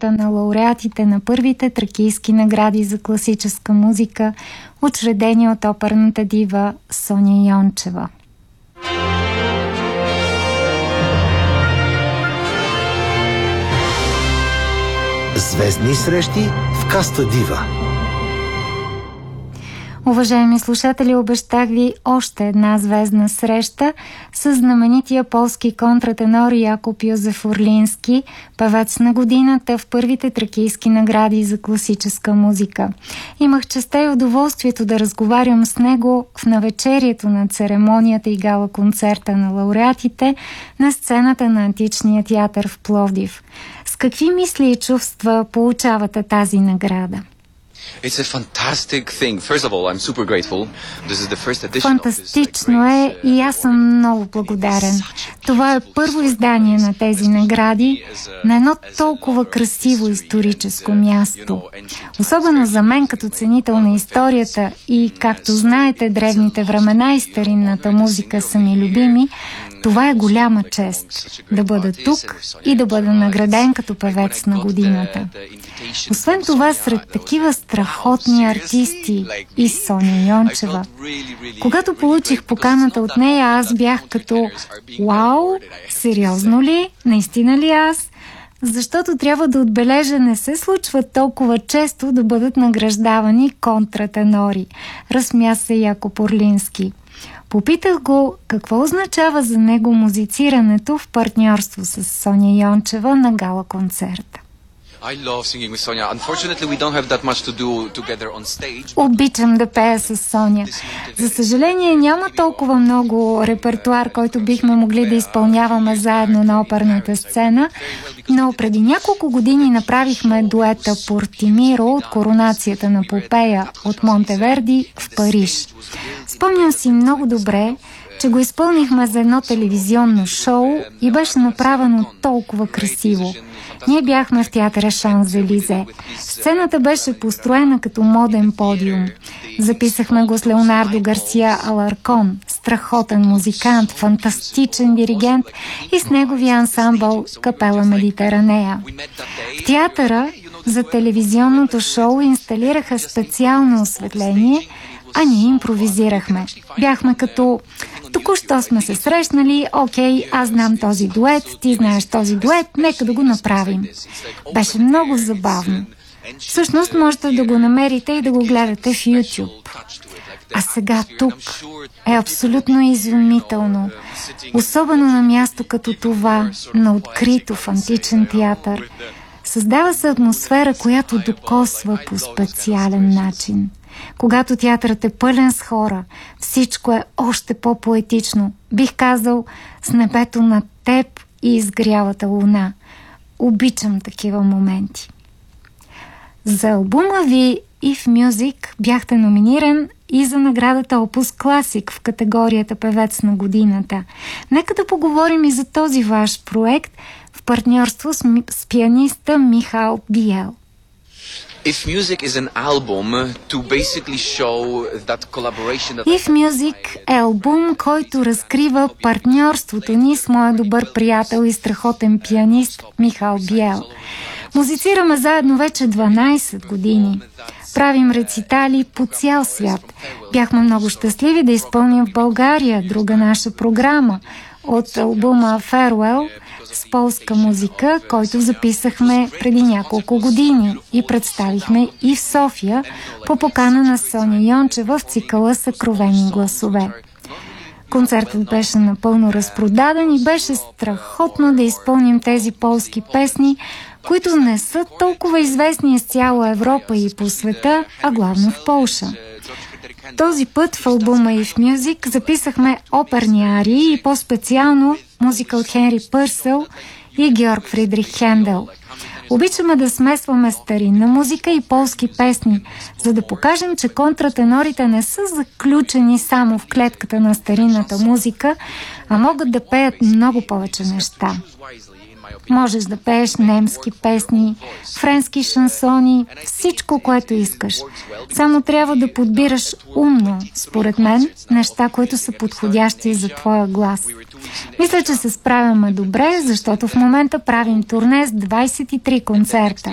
концерта на лауреатите на първите тракийски награди за класическа музика, учредени от оперната дива Соня Йончева. Звездни срещи в Каста Дива. Уважаеми слушатели, обещах ви още една звездна среща с знаменития полски контратенор Якоб Йозеф Орлински, певец на годината в първите тракийски награди за класическа музика. Имах честа и удоволствието да разговарям с него в навечерието на церемонията и гала концерта на лауреатите на сцената на Античния театър в Пловдив. С какви мисли и чувства получавате тази награда? Фантастично е и аз съм много благодарен. Това е първо издание на тези награди на едно толкова красиво историческо място. Особено за мен като ценител на историята и, както знаете, древните времена и старинната музика са ми любими. Това е голяма чест да бъда тук и да бъда награден като певец на годината. Освен това, сред такива страхотни артисти и Соня Йончева, когато получих поканата от нея, аз бях като «Вау, сериозно ли? Наистина ли аз?» Защото трябва да отбележа, не се случва толкова често да бъдат награждавани контратенори. Разсмя се Якоб Орлински. Попитах го какво означава за него музицирането в партньорство с Соня Йончева на гала концерта. Обичам да пея с Соня. За съжаление няма толкова много репертуар, който бихме могли да изпълняваме заедно на оперната сцена, но преди няколко години направихме дуета Портимиро от коронацията на Попея от Монтеверди в Париж. Спомням си много добре, че го изпълнихме за едно телевизионно шоу и беше направено толкова красиво. Ние бяхме в театъра Шанзелизе. Сцената беше построена като моден подиум. Записахме го с Леонардо Гарсия Аларкон, страхотен музикант, фантастичен диригент и с неговия ансамбъл Капела Медитеранея. В театъра за телевизионното шоу инсталираха специално осветление, а ние импровизирахме. Бяхме като току-що сме се срещнали, окей, аз знам този дует, ти знаеш този дует, нека да го направим. Беше много забавно. Всъщност можете да го намерите и да го гледате в YouTube. А сега тук е абсолютно изумително. Особено на място като това, на открито в античен театър. Създава се атмосфера, която докосва по специален начин. Когато театърът е пълен с хора, всичко е още по-поетично. Бих казал, с небето над теб и изгрялата луна. Обичам такива моменти. За албума ви If Music бяхте номиниран и за наградата Opus Classic в категорията Певец на годината. Нека да поговорим и за този ваш проект в партньорство с пианиста Михал Биел. If Music is an album to basically show that collaboration that If Music е албум, който разкрива партньорството ни с моя добър приятел и страхотен пианист Михал Биел. Музицираме заедно вече 12 години. Правим рецитали по цял свят. Бяхме много щастливи да изпълним в България друга наша програма от албума Farewell с полска музика, който записахме преди няколко години и представихме и в София по покана на Соня Йончева в цикъла Съкровени гласове. Концертът беше напълно разпродаден и беше страхотно да изпълним тези полски песни, които не са толкова известни из цяла Европа и по света, а главно в Полша. Този път в албума If Music записахме оперни арии и по-специално музика от Хенри Пърсъл и Георг Фридрих Хендел. Обичаме да смесваме старинна музика и полски песни, за да покажем, че контратенорите не са заключени само в клетката на старинната музика, а могат да пеят много повече неща. Можеш да пееш немски песни, френски шансони, всичко, което искаш. Само трябва да подбираш умно, според мен, неща, които са подходящи за твоя глас. Мисля, че се справяме добре, защото в момента правим турне с 23 концерта.